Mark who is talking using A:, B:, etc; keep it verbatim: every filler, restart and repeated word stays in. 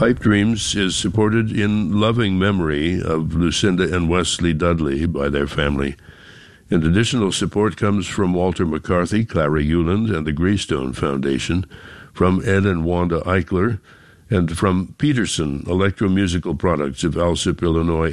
A: Pipe Dreams is supported in loving memory of Lucinda and Wesley Dudley by their family. And additional support comes from Walter McCarthy, Clara Euland, and the Greystone Foundation, from Ed and Wanda Eichler, and from Peterson Electromusical Products of Alsip, Illinois,